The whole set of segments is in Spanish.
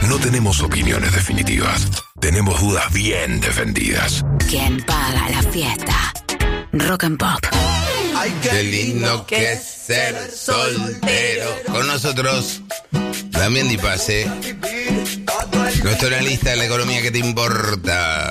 No tenemos opiniones definitivas. Tenemos dudas bien defendidas. ¿Quién paga la fiesta? Rock and Pop. Ay, qué lindo que es ser soltero. Con nosotros, Damián Di Pase, nuestro analista de la economía que te importa.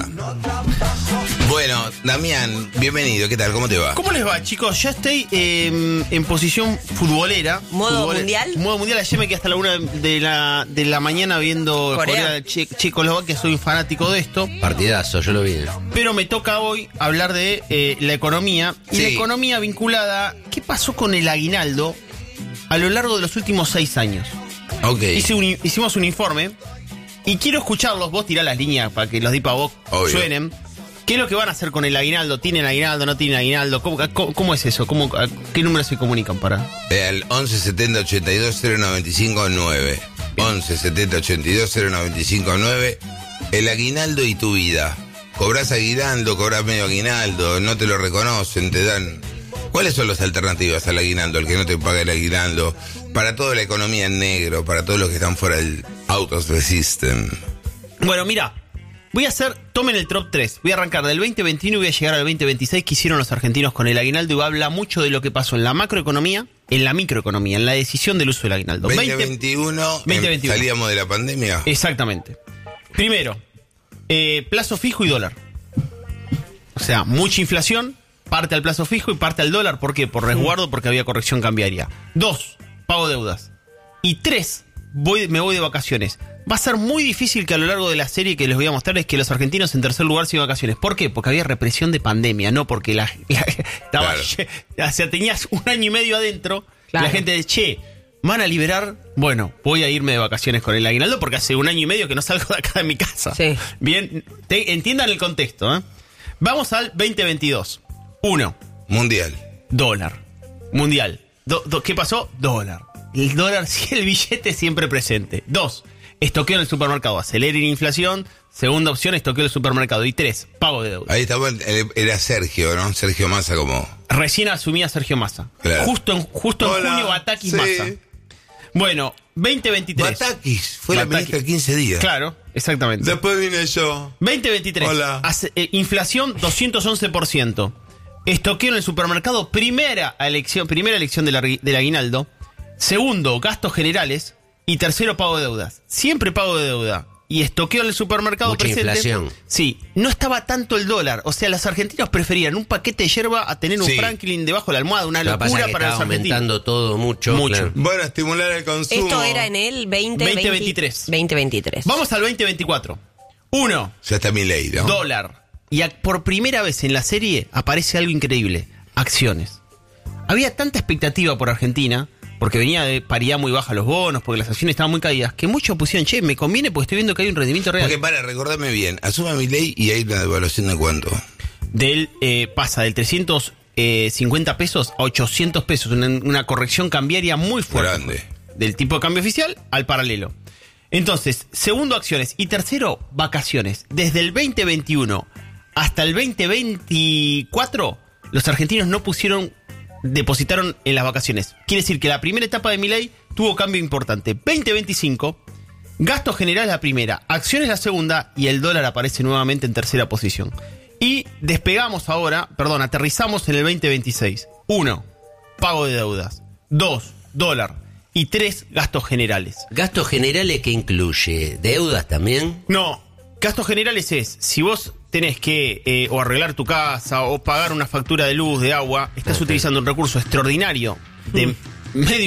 Bueno, Damián, bienvenido. ¿Qué tal? ¿Cómo te va? ¿Cómo les va, chicos? Ya estoy en posición futbolera. ¿Modo mundial? Modo mundial. Ayer me quedé hasta la 1 de la mañana viendo Corea Checoslovaquia. Soy un fanático de esto. Partidazo, yo lo vi. Pero me toca hoy hablar de la economía. Y la economía vinculada... ¿Qué pasó con el aguinaldo a lo largo de los últimos 6 años? Ok. Hicimos un informe. Y quiero escucharlos. Vos tirá las líneas para que los Dipavok suenen. ¿Qué es lo que van a hacer con el aguinaldo? ¿Tienen aguinaldo? ¿No tienen aguinaldo? ¿Cómo es eso? ¿Qué números se comunican para...? Al 11 70 82 095 9. 11 70 82 095 9. El aguinaldo y tu vida. Cobrás aguinaldo, cobrás medio aguinaldo, no te lo reconocen, te dan... ¿Cuáles son las alternativas al aguinaldo? El que no te paga el aguinaldo. Para toda la economía en negro, para todos los que están fuera del out of the system. Bueno, mira... tomen el top 3. Voy a arrancar del 2021 y voy a llegar al 2026 que hicieron los argentinos con el aguinaldo y habla mucho de lo que pasó en la macroeconomía, en la microeconomía, en la decisión del uso del aguinaldo. 2021. Salíamos de la pandemia. Exactamente. Primero, plazo fijo y dólar. O sea, mucha inflación, parte al plazo fijo y parte al dólar. ¿Por qué? Por resguardo, porque había corrección cambiaria. 2, pago deudas. Y 3, me voy de vacaciones. Va a ser muy difícil que a lo largo de la serie que les voy a mostrar es que los argentinos en tercer lugar se iban de vacaciones. ¿Por qué? Porque había represión de pandemia, no porque estaba... Claro. O sea, tenías 1 año y medio adentro, claro. La gente dice, van a liberar, bueno, voy a irme de vacaciones con el aguinaldo porque hace 1 año y medio que no salgo de acá de mi casa. Sí. Bien, entiendan el contexto, ¿eh? Vamos al 2022. 1. Mundial. Dólar. Mundial. ¿Qué pasó? Dólar. El dólar, el billete siempre presente. 2. Estoqueo en el supermercado, aceleren inflación. Segunda opción, estoqueo en el supermercado. Y 3, pago de deuda. Ahí estaba, era Sergio, ¿no? Sergio Massa como... Recién asumía Sergio Massa. Claro. Justo en junio, Batakis Massa. Bueno, 2023. Batakis, fue la ministra 15 días. Claro, exactamente. Después vine yo. 2023. Hola. Inflación 211%. Estoqueo en el supermercado, primera elección del aguinaldo. Segundo, gastos generales. Y tercero, pago de deudas. Siempre pago de deuda. Y estoqueo en el supermercado mucha presente. Inflación. Sí, no estaba tanto el dólar. O sea, los argentinos preferían un paquete de yerba a tener un Franklin debajo de la almohada. Una locura para los argentinos. Aumentando todo mucho. Claro. Bueno, estimular el consumo. Esto era en el 2023. Vamos al 2024. 1. Ya está Milei, ¿no? Dólar. Y por primera vez en la serie aparece algo increíble. Acciones. Había tanta expectativa por Argentina... Porque venía de paridad muy baja los bonos, porque las acciones estaban muy caídas, que muchos pusieron, me conviene porque estoy viendo que hay un rendimiento real. Porque recordame bien, asuma Milei y hay una devaluación de cuánto. Pasa del 350 pesos a 800 pesos, una corrección cambiaria muy fuerte. Grande. Del tipo de cambio oficial al paralelo. Entonces, segundo, acciones. Y tercero, vacaciones. Desde el 2021 hasta el 2024, los argentinos no depositaron en las vacaciones. Quiere decir que la primera etapa de Milei tuvo cambio importante. 2025, gastos generales la primera, acciones la segunda y el dólar aparece nuevamente en tercera posición. Y aterrizamos en el 2026. 1, pago de deudas. 2, dólar. Y 3, gastos generales. ¿Gastos generales qué incluye? ¿Deudas también? No, gastos generales es, si vos tenés que o arreglar tu casa o pagar una factura de luz, de agua, estás utilizando un recurso extraordinario de medio